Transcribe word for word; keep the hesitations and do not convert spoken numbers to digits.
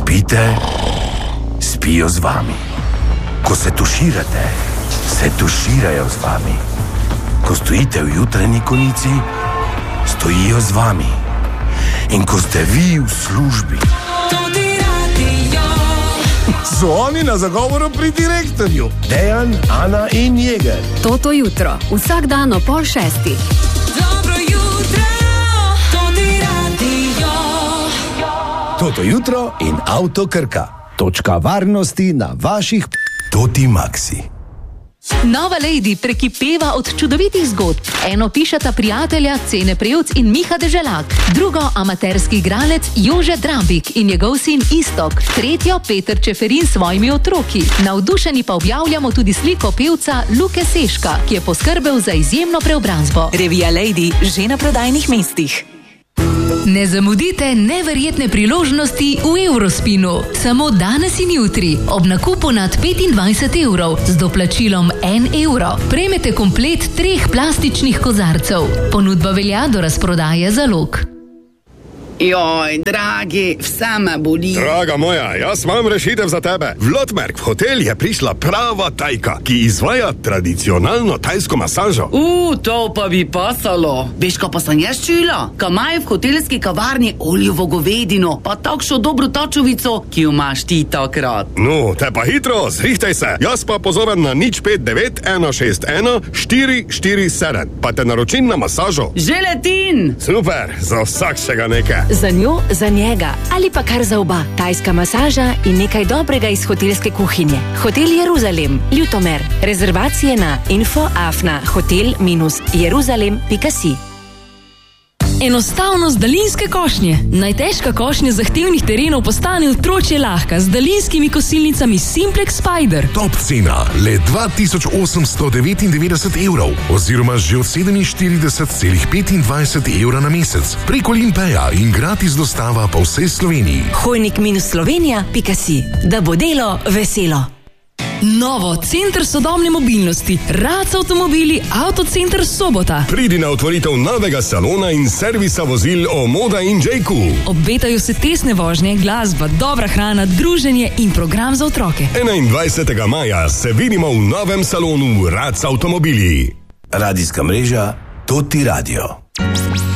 spite, spijo z vami. Ko se tuširate, se tuširajo z vami. Ko stojite v jutranji konici, stojijo z vami. In ko ste vi v službi, so oni na zagovoru pri direktorju. Dejan, Ana in Jeger. Toto jutro, vsak dan o pol šestih. Dobro jutro, Toti Radio. Toto jutro in Avto Krka. Točka varnosti na vaših Toti Maxi. Nova Lady prekipeva od čudovitih zgodb. Eno pišeta prijatelja Cene Prevc in Miha Deželak, drugo amaterski igralec Jože Drambik in njegov sin Istok, tretjo Peter Čeferin s svojimi otroki. Navdušeni pa objavljamo tudi sliko pevca Luke Seška, ki je poskrbel za izjemno preobrazbo. Revija Lady že na prodajnih mestih. Ne zamudite neverjetne priložnosti v Eurospinu. Samo danes in jutri, ob nakupu nad petindvajset evrov, z doplačilom en evro, prejmete komplet treh plastičnih kozarcev. Ponudba velja do razprodaje zalog. Joj, dragi, vse me boli. Draga moja, jaz imam rešitev za tebe. V Lotmerk v hotel je prišla prava tajka, ki izvaja tradicionalno tajsko masažo. U, to pa bi pasalo. Veš, ko pa sem jaz čula? Ko imajo v hotelski kavarni oljevo govedino, pa takšno dobro tačovico, ki jo imaš ti takrat. No, te pa hitro, zrihtaj se. Jaz pa pozovem na nič pet devet ena šest ena štiri štiri sedem. Pa te naročim na masažo. Že letin! Super, za vsakšega nekaj. Za njo, za njega ali pa kar za oba. Tajska masaža in nekaj dobrega iz hotelske kuhinje. Hotel Jeruzalem, Ljutomer. Rezervacije na info afna hotel jeruzalem pika si. Enostavnost daljinske košnje. Najtežka košnja zahtevnih terenov postane otročje lahka z daljinskimi kosilnicami Simplex Spider. Top cena le dva tisoč osemsto devetindevetdeset evrov oziroma že od sedeminštirideset celih petindvajset evra na mesec. Preko Limpeja in gratis dostava po vsej Sloveniji. hojnik slovenija pika si. Da bo delo veselo. Novo, center sodobne mobilnosti. Rac avtomobili, Avtocenter Sobota. Pridi na otvoritev novega salona in servisa vozil Omoda in J-Q. Obetajo se tesne vožnje, glasba, dobra hrana, druženje in program za otroke. enaindvajsetega maja se vidimo v novem salonu Rac avtomobili. Radijska mreža Toti Radio.